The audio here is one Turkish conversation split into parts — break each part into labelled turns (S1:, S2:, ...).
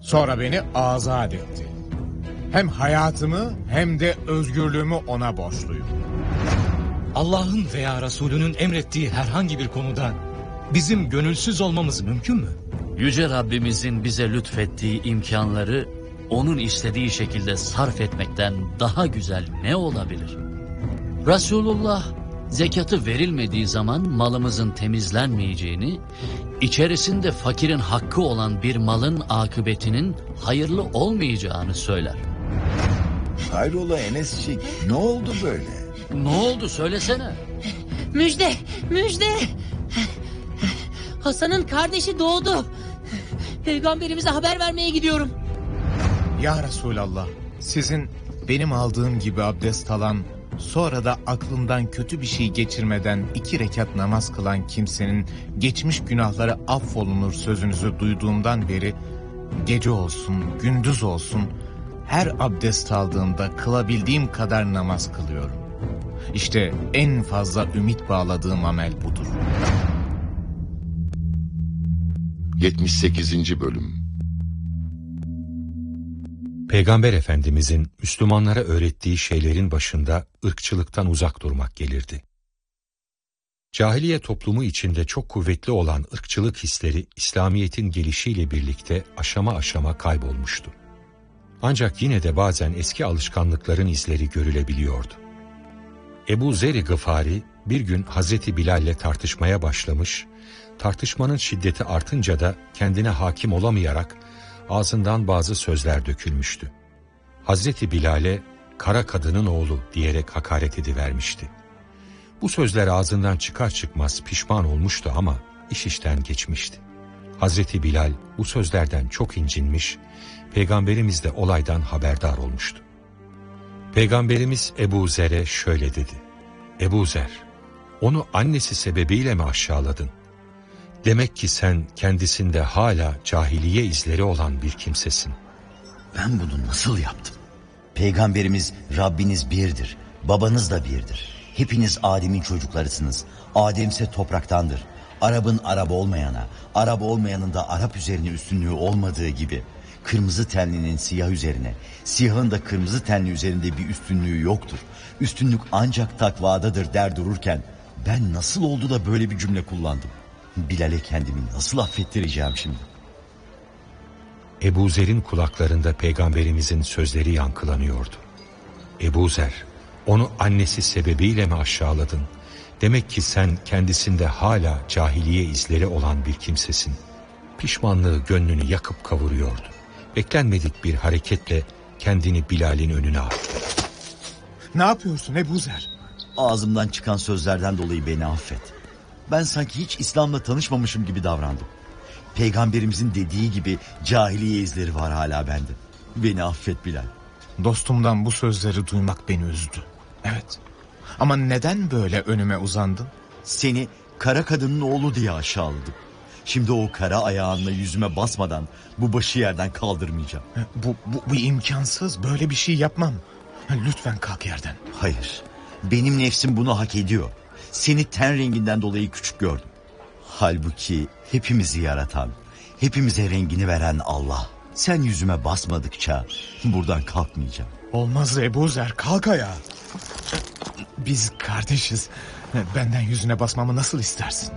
S1: Sonra beni azat etti. Hem hayatımı hem de özgürlüğümü ona borçluyum.
S2: Allah'ın veya Resulünün emrettiği herhangi bir konuda bizim gönülsüz olmamız mümkün mü?
S3: Yüce Rabbimizin bize lütfettiği imkanları onun istediği şekilde sarf etmekten daha güzel ne olabilir? Resulullah zekatı verilmediği zaman malımızın temizlenmeyeceğini, içerisinde fakirin hakkı olan bir malın akıbetinin hayırlı olmayacağını söyler.
S4: Hayrola Enesçik, ne oldu böyle?
S3: Ne oldu söylesene.
S5: Müjde, müjde. Hasan'ın kardeşi doğdu. Peygamberimize haber vermeye gidiyorum.
S1: Ya Resulallah, sizin benim aldığım gibi abdest alan, sonra da aklından kötü bir şey geçirmeden 2 rekat namaz kılan kimsenin geçmiş günahları affolunur sözünüzü duyduğumdan beri gece olsun, gündüz olsun her abdest aldığımda kılabildiğim kadar namaz kılıyorum. İşte en fazla ümit bağladığım amel budur.
S6: 78. Bölüm.
S7: Peygamber Efendimizin Müslümanlara öğrettiği şeylerin başında ırkçılıktan uzak durmak gelirdi. Cahiliye toplumu içinde çok kuvvetli olan ırkçılık hisleri İslamiyet'in gelişiyle birlikte aşama aşama kaybolmuştu. Ancak yine de bazen eski alışkanlıkların izleri görülebiliyordu. Ebu Zer-i Gıfari bir gün Hazreti Bilal'le tartışmaya başlamış, tartışmanın şiddeti artınca da kendine hakim olamayarak ağzından bazı sözler dökülmüştü. Hazreti Bilal'e kara kadının oğlu diyerek hakaret edivermişti. Bu sözler ağzından çıkar çıkmaz pişman olmuştu ama iş işten geçmişti. Hazreti Bilal bu sözlerden çok incinmiş, Peygamberimiz de olaydan haberdar olmuştu. Peygamberimiz Ebu Zer'e şöyle dedi: Ebu Zer, onu annesi sebebiyle mi aşağıladın? Demek ki sen kendisinde hala cahiliye izleri olan bir kimsesin.
S4: Ben bunu nasıl yaptım? Peygamberimiz Rabbiniz birdir, babanız da birdir. Hepiniz Adem'in çocuklarısınız. Ademse topraktandır. Arap'ın Arap olmayana, Arap olmayanın da Arap üzerine üstünlüğü olmadığı gibi kırmızı tenlinin siyah üzerine, siyahın da kırmızı tenli üzerinde bir üstünlüğü yoktur. Üstünlük ancak takvadadır der dururken ben nasıl oldu da böyle bir cümle kullandım? Bilal'e kendimi nasıl affettireceğim şimdi?
S7: Ebu Zer'in kulaklarında Peygamberimizin sözleri yankılanıyordu. Ebu Zer, onu annesi sebebiyle mi aşağıladın? Demek ki sen kendisinde hala cahiliye izleri olan bir kimsesin. Pişmanlığı gönlünü yakıp kavuruyordu. Beklenmedik bir hareketle kendini Bilal'in önüne attı.
S1: Ne yapıyorsun Ebu Zer?
S4: Ağzımdan çıkan sözlerden dolayı beni affet. Ben sanki hiç İslam'la tanışmamışım gibi davrandım. Peygamberimizin dediği gibi cahiliye izleri var hala bende. Beni affet Bilal.
S1: Dostumdan bu sözleri duymak beni üzdü. Evet. Ama neden böyle önüme uzandın?
S4: Seni kara kadının oğlu diye aşağıladım. Şimdi o kara ayağınla yüzüme basmadan bu başı yerden kaldırmayacağım.
S1: Bu imkansız. Böyle bir şey yapmam. Lütfen kalk yerden.
S4: Hayır. Benim nefsim bunu hak ediyor. Seni ten renginden dolayı küçük gördüm. Halbuki hepimizi yaratan, hepimize rengini veren Allah. Sen yüzüme basmadıkça buradan kalkmayacağım.
S1: Olmaz Ebu Zer, kalk ayağa. Biz kardeşiz. Benden yüzüne basmamı nasıl istersin?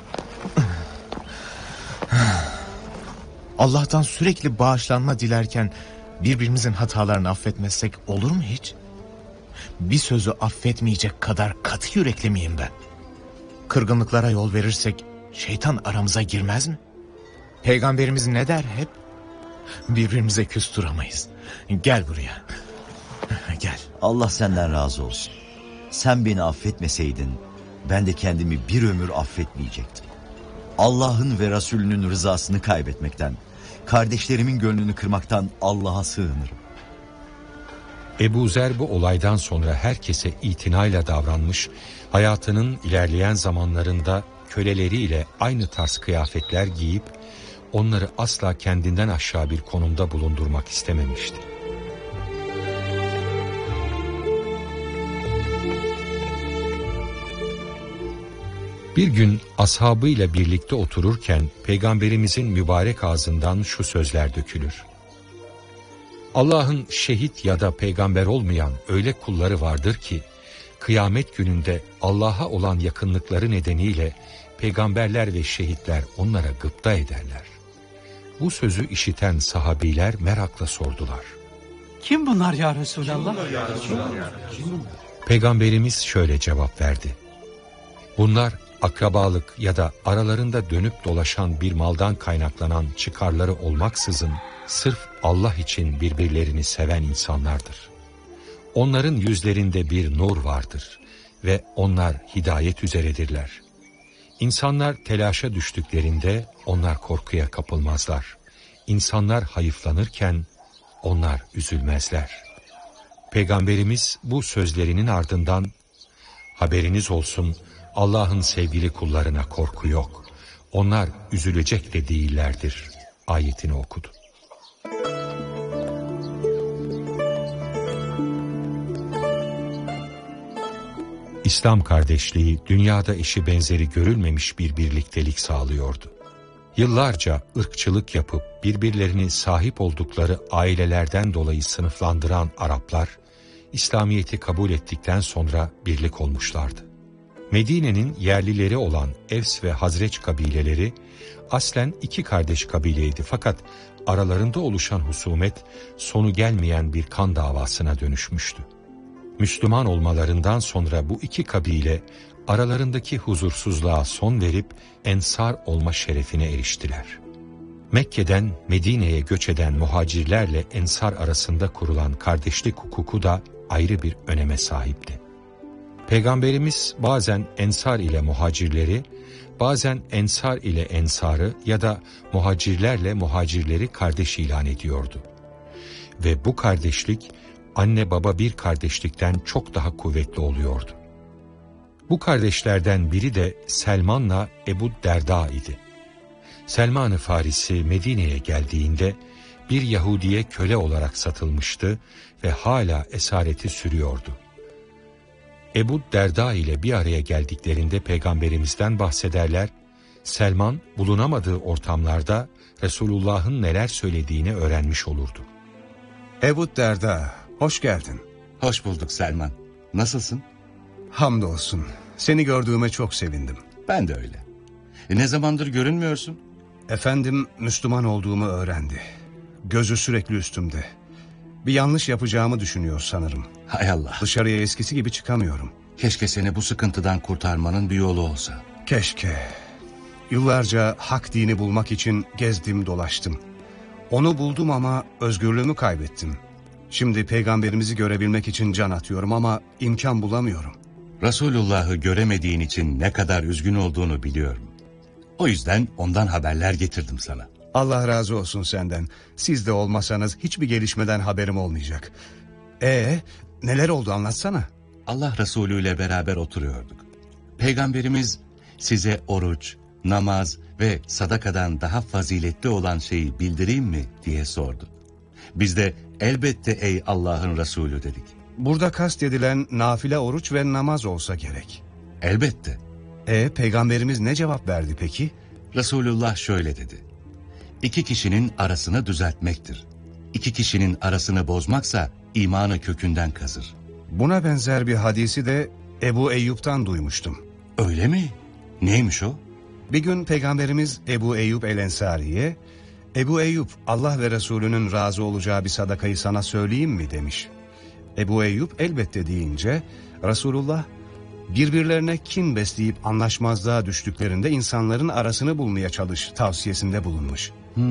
S1: Allah'tan sürekli bağışlanma dilerken birbirimizin hatalarını affetmezsek olur mu hiç? Bir sözü affetmeyecek kadar katı yürekli miyim ben? Kırgınlıklara yol verirsek şeytan aramıza girmez mi? Peygamberimiz ne der hep? Birbirimize küs duramayız. Gel buraya. Gel.
S4: Allah senden razı olsun. Sen beni affetmeseydin ben de kendimi bir ömür affetmeyecektim. Allah'ın ve Resulünün rızasını kaybetmekten, kardeşlerimin gönlünü kırmaktan Allah'a sığınırım.
S7: Ebu Zer bu olaydan sonra herkese itinayla davranmış, hayatının ilerleyen zamanlarında köleleriyle aynı tarz kıyafetler giyip onları asla kendinden aşağı bir konumda bulundurmak istememişti. Bir gün ashabıyla birlikte otururken Peygamberimizin mübarek ağzından şu sözler dökülür. Allah'ın şehit ya da peygamber olmayan öyle kulları vardır ki, kıyamet gününde Allah'a olan yakınlıkları nedeniyle peygamberler ve şehitler onlara gıpta ederler. Bu sözü işiten sahabiler merakla sordular.
S6: Kim bunlar ya Resulallah?
S7: Peygamberimiz şöyle cevap verdi. Bunlar akrabalık ya da aralarında dönüp dolaşan bir maldan kaynaklanan çıkarları olmaksızın sırf Allah için birbirlerini seven insanlardır. Onların yüzlerinde bir nur vardır ve onlar hidayet üzeredirler. İnsanlar telaşa düştüklerinde onlar korkuya kapılmazlar. İnsanlar hayıflanırken onlar üzülmezler. Peygamberimiz bu sözlerinin ardından, haberiniz olsun Allah'ın sevgili kullarına korku yok. Onlar üzülecek de değillerdir ayetini okudu. İslam kardeşliği dünyada eşi benzeri görülmemiş bir birliktelik sağlıyordu. Yıllarca ırkçılık yapıp birbirlerini sahip oldukları ailelerden dolayı sınıflandıran Araplar, İslamiyet'i kabul ettikten sonra birlik olmuşlardı. Medine'nin yerlileri olan Evs ve Hazreç kabileleri aslen iki kardeş kabileydi, fakat aralarında oluşan husumet sonu gelmeyen bir kan davasına dönüşmüştü. Müslüman olmalarından sonra bu iki kabile aralarındaki huzursuzluğa son verip ensar olma şerefine eriştiler. Mekke'den Medine'ye göç eden muhacirlerle ensar arasında kurulan kardeşlik hukuku da ayrı bir öneme sahipti. Peygamberimiz bazen ensar ile muhacirleri, bazen ensar ile ensarı ya da muhacirlerle muhacirleri kardeş ilan ediyordu. Ve bu kardeşlik anne baba bir kardeşlikten çok daha kuvvetli oluyordu. Bu kardeşlerden biri de Selman'la Ebu Derda idi. Selman-ı Farisi Medine'ye geldiğinde bir Yahudiye köle olarak satılmıştı ve hala esareti sürüyordu. Ebu Derda ile bir araya geldiklerinde Peygamberimizden bahsederler, Selman bulunamadığı ortamlarda Resulullah'ın neler söylediğini öğrenmiş olurdu.
S8: Ebu Derda, hoş geldin.
S9: Hoş bulduk Selman. Nasılsın?
S8: Hamdolsun. Seni gördüğüme çok sevindim.
S9: Ben de öyle. Ne zamandır görünmüyorsun?
S8: Efendim Müslüman olduğumu öğrendi. Gözü sürekli üstümde. Bir yanlış yapacağımı düşünüyor sanırım.
S9: Hay Allah.
S8: Dışarıya eskisi gibi çıkamıyorum.
S9: Keşke seni bu sıkıntıdan kurtarmanın bir yolu olsa.
S8: Keşke. Yıllarca hak dini bulmak için gezdim dolaştım. Onu buldum ama özgürlüğümü kaybettim. Şimdi peygamberimizi görebilmek için can atıyorum ama imkan bulamıyorum.
S9: Resulullah'ı göremediğin için ne kadar üzgün olduğunu biliyorum. O yüzden ondan haberler getirdim sana.
S8: Allah razı olsun senden. Siz de olmasanız hiçbir gelişmeden haberim olmayacak. Neler oldu anlatsana.
S9: Allah Resulü ile beraber oturuyorduk. Peygamberimiz size oruç, namaz ve sadakadan daha faziletli olan şeyi bildireyim mi diye sordu. Biz de elbette ey Allah'ın Resulü dedik.
S8: Burada kastedilen nafile oruç ve namaz olsa gerek.
S9: Elbette.
S8: Peygamberimiz ne cevap verdi peki?
S9: Resulullah şöyle dedi. 2 kişinin arasını düzeltmektir. 2 kişinin arasını bozmaksa imanı kökünden kazır.
S8: Buna benzer bir hadisi de Ebu Eyyub'tan duymuştum.
S9: Öyle mi? Neymiş o?
S8: Bir gün Peygamberimiz Ebu Eyyub el-Ensari'ye, Ebu Eyyub Allah ve Resulünün razı olacağı bir sadakayı sana söyleyeyim mi demiş. Ebu Eyyub elbette deyince Resulullah birbirlerine kin besleyip anlaşmazlığa düştüklerinde insanların arasını bulmaya çalış tavsiyesinde bulunmuş.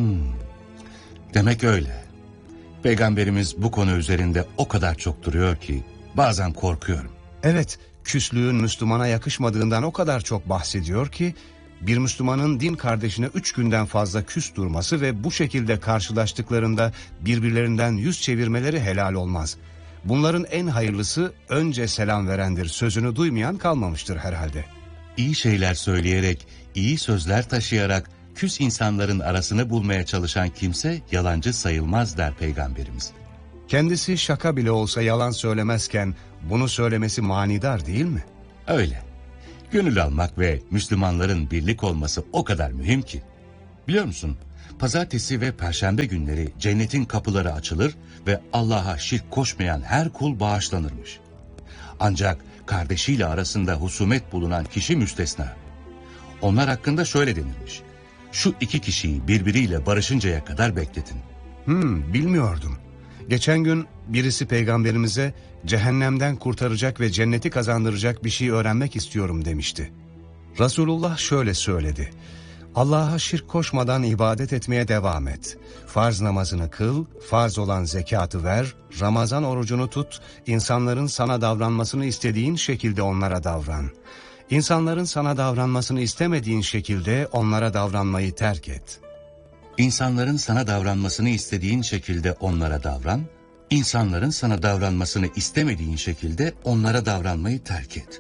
S9: Demek öyle. Peygamberimiz bu konu üzerinde o kadar çok duruyor ki bazen korkuyorum.
S8: Evet, küslüğün Müslümana yakışmadığından o kadar çok bahsediyor ki bir Müslümanın din kardeşine 3 günden fazla küs durması ve bu şekilde karşılaştıklarında birbirlerinden yüz çevirmeleri helal olmaz. Bunların en hayırlısı önce selam verendir, sözünü duymayan kalmamıştır herhalde.
S9: İyi şeyler söyleyerek, iyi sözler taşıyarak küs insanların arasını bulmaya çalışan kimse yalancı sayılmaz der Peygamberimiz.
S8: Kendisi şaka bile olsa yalan söylemezken bunu söylemesi manidar değil mi?
S9: Öyle. Gönül almak ve Müslümanların birlik olması o kadar mühim ki. Biliyor musun? pazartesi ve perşembe günleri cennetin kapıları açılır ve Allah'a şirk koşmayan her kul bağışlanırmış. Ancak kardeşiyle arasında husumet bulunan kişi müstesna. Onlar hakkında şöyle denilmiş: şu iki kişiyi birbiriyle barışıncaya kadar bekletin.
S8: Bilmiyordum. Geçen gün birisi peygamberimize cehennemden kurtaracak ve cenneti kazandıracak bir şey öğrenmek istiyorum demişti. Resulullah şöyle söyledi: Allah'a şirk koşmadan ibadet etmeye devam et. Farz namazını kıl, farz olan zekatı ver, Ramazan orucunu tut, insanların sana davranmasını istediğin şekilde onlara davran. İnsanların sana davranmasını istemediğin şekilde onlara davranmayı terk et.
S9: İnsanların sana davranmasını istediğin şekilde onlara davran, insanların sana davranmasını istemediğin şekilde onlara davranmayı terk et.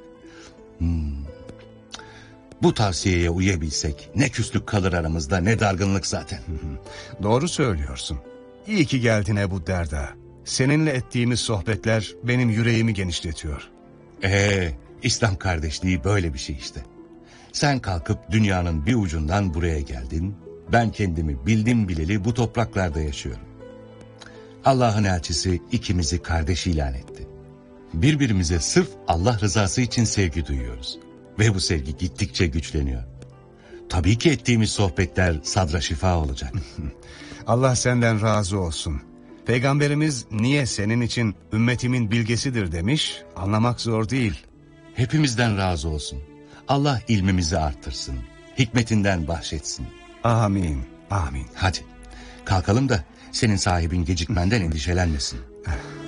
S9: Bu tavsiyeye uyabilsek ne küslük kalır aramızda, ne dargınlık zaten.
S8: Doğru söylüyorsun. İyi ki geldin Ebu Derda. Seninle ettiğimiz sohbetler benim yüreğimi genişletiyor.
S9: İslam kardeşliği böyle bir şey işte. Sen kalkıp dünyanın bir ucundan buraya geldin. Ben kendimi bildim bileli bu topraklarda yaşıyorum. Allah'ın elçisi ikimizi kardeş ilan etti. Birbirimize sırf Allah rızası için sevgi duyuyoruz. Ve bu sevgi gittikçe güçleniyor. Tabii ki ettiğimiz sohbetler sadra şifa olacak.
S8: Allah senden razı olsun. Peygamberimiz niye senin için ümmetimin bilgesidir demiş, anlamak zor değil.
S9: Hepimizden razı olsun. Allah ilmimizi arttırsın. Hikmetinden bahşetsin.
S8: Amin, amin.
S9: Hadi kalkalım da senin sahibin gecikmenden endişelenmesin.